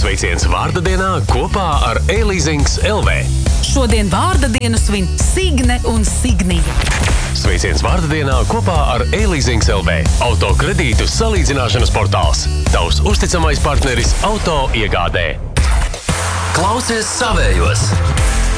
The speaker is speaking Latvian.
Sveiciens vārda dienā kopā ar e-leasings LV. Šodien vārda dienu svin Signe un Signija. Sveiciens vārda dienā kopā ar e-leasings LV. Auto kredītu salīdzināšanas portāls. Tavs uzticamais partneris auto iegādē. Klausies savējos!